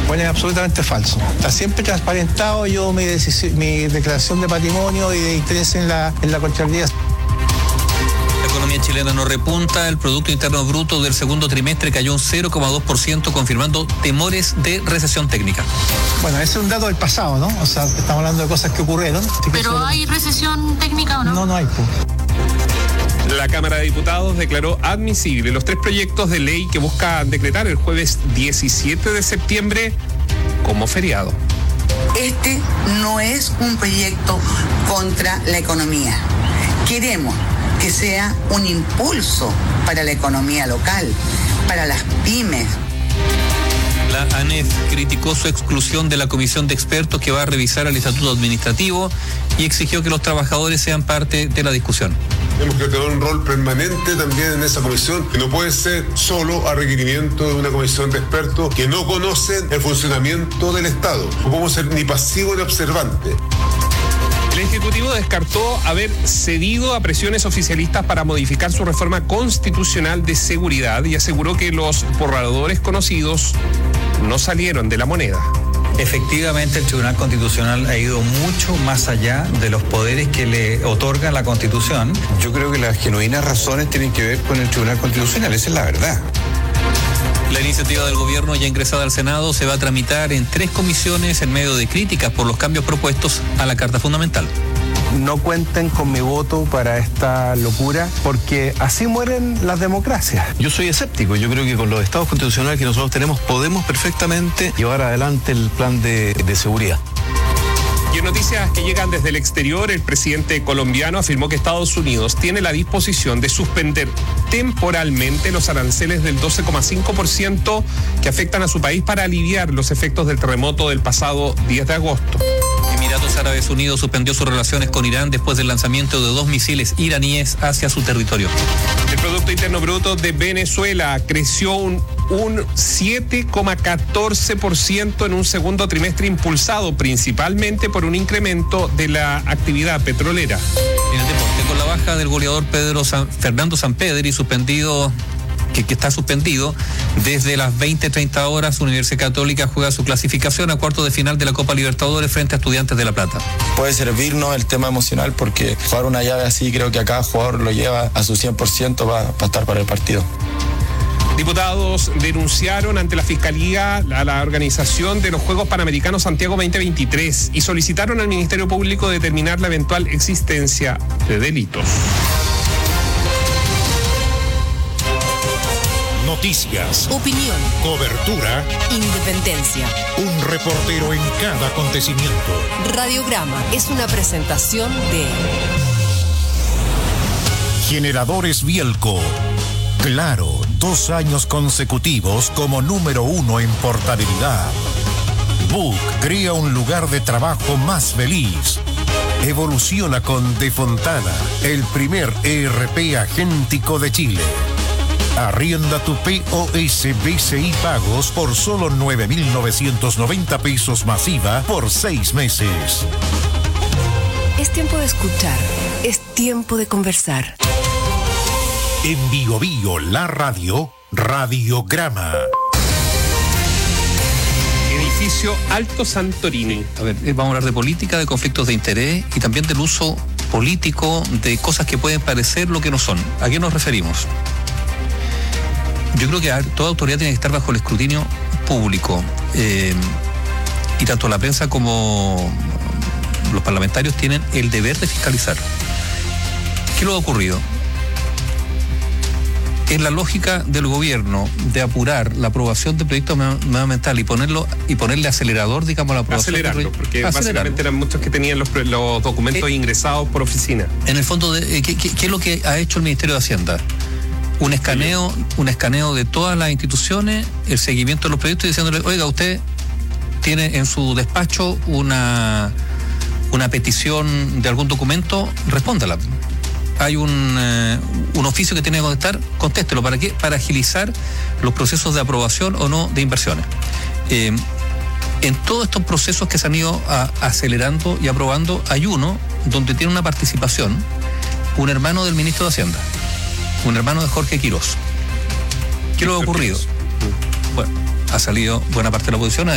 Bueno, es absolutamente falso. Está siempre transparentado yo mi declaración de patrimonio y de interés en la Contraloría. La economía chilena no repunta, el Producto Interno Bruto del segundo trimestre cayó un 0,2%, confirmando temores de recesión técnica. Bueno, ese es un dato del pasado, ¿no? O sea, estamos hablando de cosas que ocurrieron. ¿Pero hay recesión técnica o no? No hay. La Cámara de Diputados declaró admisible los 3 proyectos de ley que buscan decretar el jueves 17 de septiembre como feriado. Este no es un proyecto contra la economía. Queremos que sea un impulso para la economía local, para las pymes. La ANEF criticó su exclusión de la comisión de expertos que va a revisar el estatuto administrativo y exigió que los trabajadores sean parte de la discusión. Tenemos que tener un rol permanente también en esa comisión, que no puede ser solo a requerimiento de una comisión de expertos que no conocen el funcionamiento del Estado. No podemos ser ni pasivo ni observante. El Ejecutivo descartó haber cedido a presiones oficialistas para modificar su reforma constitucional de seguridad y aseguró que los borradores conocidos no salieron de la moneda. Efectivamente, el Tribunal Constitucional ha ido mucho más allá de los poderes que le otorga la Constitución. Yo creo que las genuinas razones tienen que ver con el Tribunal Constitucional, esa es la verdad. La iniciativa del gobierno ya ingresada al Senado se va a tramitar en 3 comisiones en medio de críticas por los cambios propuestos a la Carta Fundamental. No cuenten con mi voto para esta locura, porque así mueren las democracias. Yo soy escéptico, yo creo que con los estados constitucionales que nosotros tenemos podemos perfectamente llevar adelante el plan de seguridad. Y en noticias que llegan desde el exterior, el presidente colombiano afirmó que Estados Unidos tiene la disposición de suspender temporalmente los aranceles del 12,5% que afectan a su país para aliviar los efectos del terremoto del pasado 10 de agosto. Emiratos Árabes Unidos suspendió sus relaciones con Irán después del lanzamiento de 2 misiles iraníes hacia su territorio. El Producto Interno Bruto de Venezuela creció un 7,14% en un segundo trimestre, impulsado principalmente por un incremento de la actividad petrolera. En el deporte, con la baja del goleador Fernando Sampedri, que está suspendido, desde las 20:30 horas, Universidad Católica juega su clasificación a cuartos de final de la Copa Libertadores frente a Estudiantes de La Plata. Puede servirnos el tema emocional, porque jugar una llave así creo que a cada jugador lo lleva a su 100% para estar para el partido. Diputados denunciaron ante la Fiscalía a la organización de los Juegos Panamericanos Santiago 2023 y solicitaron al Ministerio Público determinar la eventual existencia de delitos. Noticias, opinión, cobertura, independencia. Un reportero en cada acontecimiento. Radiograma es una presentación de Generadores Bielco. Claro, 2 años consecutivos como número 1 en portabilidad. Book crea un lugar de trabajo más feliz. Evoluciona con De Fontana, el primer ERP agéntico de Chile. Arrienda tu POS BCI Pagos por solo 9.990 pesos masiva por 6 meses. Es tiempo de escuchar, es tiempo de conversar. En Bio Bio, la radio, Radiograma. Edificio Alto Santorini. A ver, vamos a hablar de política, de conflictos de interés y también del uso político de cosas que pueden parecer lo que no son. ¿A qué nos referimos? Yo creo que toda autoridad tiene que estar bajo el escrutinio público, y tanto la prensa como los parlamentarios tienen el deber de fiscalizar. ¿Qué lo ha ocurrido? Es la lógica del gobierno de apurar la aprobación de proyectos medioambientales y ponerle acelerador, digamos, a la aprobación. Acelerarlo, porque básicamente eran muchos que tenían los documentos ingresados por oficina. En el fondo, ¿qué es lo que ha hecho el Ministerio de Hacienda? Un escaneo de todas las instituciones, el seguimiento de los proyectos y diciéndole, oiga, usted tiene en su despacho una petición de algún documento, respóndala. Hay un oficio que tiene que contestar, contéstelo. ¿Para qué? Para agilizar los procesos de aprobación o no de inversiones. En todos estos procesos que se han ido acelerando y aprobando, hay uno donde tiene una participación un hermano del ministro de Hacienda, un hermano de Jorge Quirós. ¿Qué le ha ocurrido? Bueno, ha salido buena parte de la oposición